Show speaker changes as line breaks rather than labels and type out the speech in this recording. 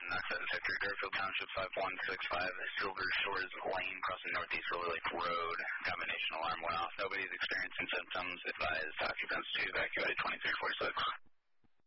Knox Sector, Garfield Township 5165, Silver Shores Lane, crossing Northeast Silver Lake Road. Combination alarm went off. Nobody's experiencing symptoms. Advised occupants to evacuate 2346.